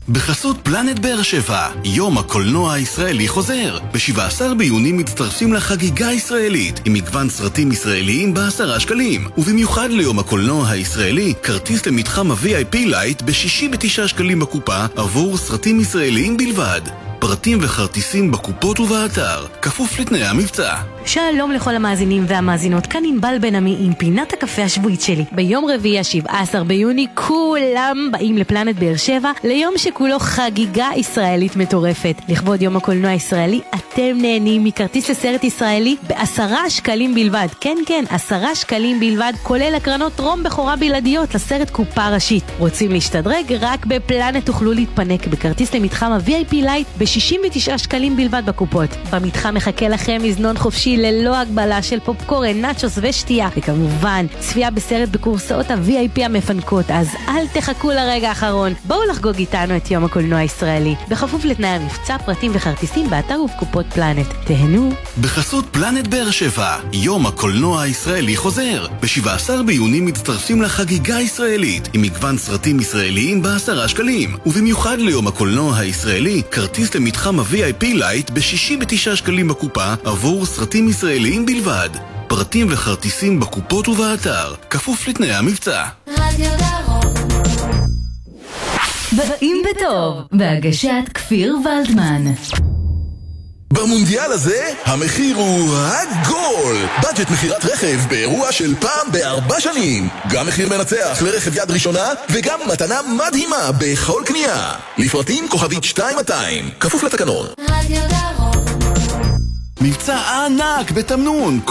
בחסות פלנט באר שבע, יום הקולנוע הישראלי חוזר. ב-17 ביוני מצטרפים לחגיגה הישראלית עם מגוון סרטים ישראליים ב10 שקלים. ובמיוחד ליום הקולנוע הישראלי, כרטיס למתחם ה-VIP לייט ב69 שקלים בקופה עבור סרטים ישראליים בלבד. פרטים וכרטיסים בקופות ובאתר, כפוף לתנאי המבצע. שלום לכל המאזינים והמאזינות, כאן ענבל בן עמי עם פינת הקפה השבועית שלי. ביום רביעי 17 ביוני כולם באים לפלנט באר שבע ליום שכולו חגיגה ישראלית מטורפת. לכבוד יום הקולנוע הישראלי אתם נהנים מכרטיס לסרט ישראלי ב10 שקלים בלבד. כן, 10 שקלים בלבד, כולל הקרנות טרום בכורה בלעדיות לסרט קופה ראשית. רוצים להשתדרג? רק בפלנט תוכלו להתפנק בכרטיס למתחם ה-VIP לייט ב69 שקלים בלבד בקופות. במתחם מחכה לכם מזנון חופשי ללא הגבלה של פופקורן, נאצ'וס ושתייה, וכמובן צפייה בסרט בקורסאות ה-VIP המפנקות. אז אל תחכו לרגע האחרון, בואו לחגוג איתנו את יום הקולנוע הישראלי, בכפוף לתנאי המבצע, פרטים וכרטיסים באתר ובקופות פלנט. תהנו. בחסות פלנט באר שבע, יום הקולנוע הישראלי חוזר. ב-17 ביוני מצטרפים לחגיגה הישראלית עם מגוון סרטים ישראליים ב10 שקלים. ובמיוחד ליום הקולנוע הישראלי, כרטיס למתחם ה-VIP לייט ב69 שקלים בקופה עבור סרטים ישראליים בלבד. פרטים וכרטיסים בקופות ובאתר, כפוף לתנאי המבצע. רדיו דרום. באים בטוב, בהגשת כפיר ולדמן. במונדיאל הזה המחיר הוא הגול. בדג'ט מחירת רכב באירוע של פעם ב4 שנים. גם מחיר מנצח לרכב יד ראשונה וגם מתנה מדהימה בכל קנייה. לפרטים כוכבית 2200, כפוף לתקנון. רדיו דרום. מבצע ענק בתמנון,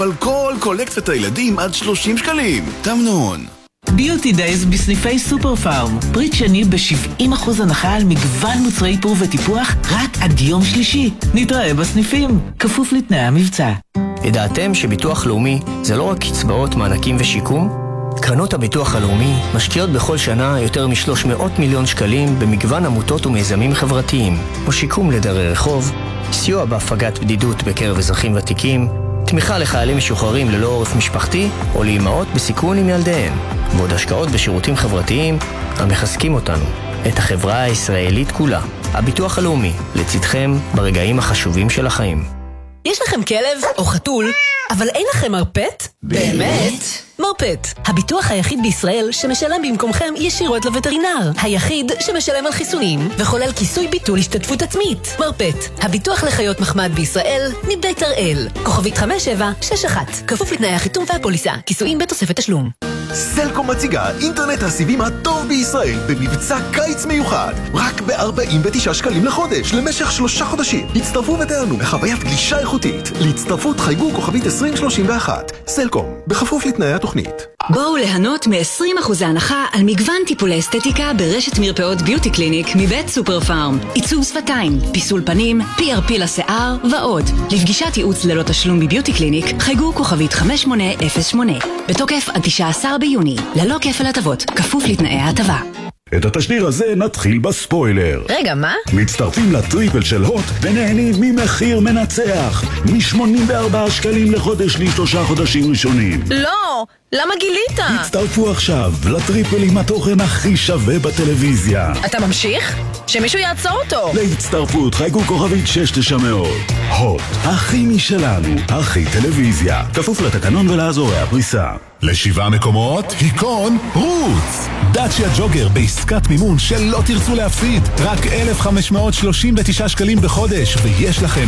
כל קולקציית הילדים עד 30 שקלים. תמנון. ביוטי דייז בסניפי סופר פארם. פריט שני ב-70% הנחה על מגוון מוצרי איפור וטיפוח רק עד יום שלישי. נתראה בסניפים, כפוף לתנאי המבצע. ידעתם שביטוח לאומי זה לא רק קצבאות, מענקים ושיקום? קרנות הביטוח הלאומי משקיעות בכל שנה יותר מ-300 מיליון שקלים במגוון עמותות ומיזמים חברתיים, כמו שיקום לדרי רחוב, סיוע בהפגת בדידות בקרב אזרחים ותיקים, תמיכה לחיילים משוחררים ללא עורף משפחתי או לאימהות בסיכון עם ילדיהן, ועוד השקעות בשירותים חברתיים המחזקים אותנו, את החברה הישראלית כולה. הביטוח הלאומי, לצדכם ברגעים החשובים של החיים. יש לכם כלב או חתול, אבל אין לכם מרפט? באמת? מרפט, הביטוח היחיד בישראל שמשלם במקומכם ישירות לווטרינר. היחיד שמשלם על חיסונים וכולל כיסוי ביטול השתתפות עצמית. מרפט, הביטוח לחיות מחמד בישראל, מבית הראל. כוכבית 5761, כפוף לתנאי החיתום והפוליסה. כיסויים בתוספת תשלום. סלקום מציגה אינטרנט הסיבים הטוב בישראל במבצע קיץ מיוחד, רק ב-49 שקלים לחודש למשך 3 חודשים. הצטרפו ותענו לחוויית גלישה איכותית. להצטרפות חייגו כוכבית 2031. סלקום, בכפוף לתנאי התוכנית. בואו ליהנות מ-20% הנחה על מגוון טיפולי אסתטיקה ברשת מרפאות ביוטי קליניק מבית סופר פארם. עיצוב שפתיים, פיסול פנים, PRP לשיער ועוד. לפגישת ייעוץ ללא תשלום בביוטי קליניק חייגו כוכבית 5808. בתוקף עד 19 ביוני, ללא כפל הטבות, כפוף לתנאי ההטבה. את התשדיר הזה נתחיל בספוילר. רגע, מה? מצטרפים לטריפל של הוט ונהנים ממחיר מנצח. מ-84 שקלים לחודש ל3 חודשים ראשונים. לא! למה גילית? הצטרפו עכשיו לטריפל עם התוכן הכי שווה בטלוויזיה. אתה ממשיך? שמישהו יעצור אותו. להצטרפות חייגו כוכבית 6900. הוט, הכי משלנו, הכי טלוויזיה. כפוף לתקנון ולאזורי הפריסה. ל7 מקומות, היכון, רוץ! דאצ'יה ג'וגר בעסקת מימון שלא תרצו להפסיד. רק 1,539 שקלים בחודש, ויש לכם